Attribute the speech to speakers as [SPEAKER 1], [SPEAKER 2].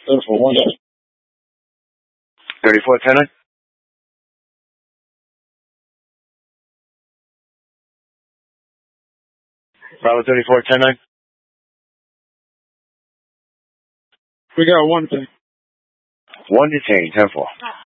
[SPEAKER 1] for 1 day.
[SPEAKER 2] 34, 10 9. Bravo 34, 10 9.
[SPEAKER 1] We got 1 thing.
[SPEAKER 2] 1 detained, 10 4.